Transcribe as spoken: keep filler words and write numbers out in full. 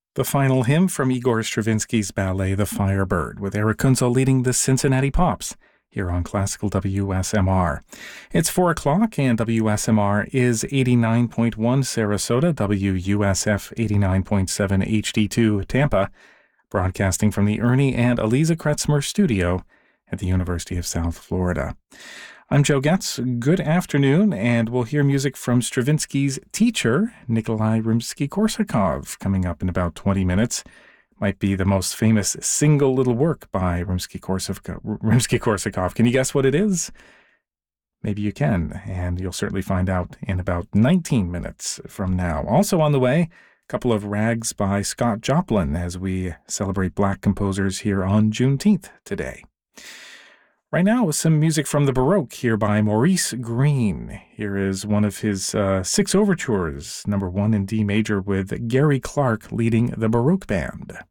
The final hymn from Igor Stravinsky's ballet The Firebird, with Eric Kunzel leading the Cincinnati Pops here on Classical W S M R. It's four o'clock and W S M R is eighty-nine point one Sarasota, W U S F eighty-nine point seven H D two Tampa, broadcasting from the Ernie and Eliza Kretzmer studio at the University of South Florida. I'm Joe Getz. Good afternoon, and we'll hear music from Stravinsky's teacher, Nikolai Rimsky-Korsakov, coming up in about twenty minutes. Might be the most famous single little work by Rimsky-Korsakov. Rimsky-Korsakov. Can you guess what it is? Maybe you can, and you'll certainly find out in about nineteen minutes from now. Also on the way, a couple of rags by Scott Joplin as we celebrate Black composers here on Juneteenth today. Right now, with some music from the Baroque here by Maurice Greene. Here is one of his uh, six overtures, number one in D major, with Gary Clark leading the Baroque Band.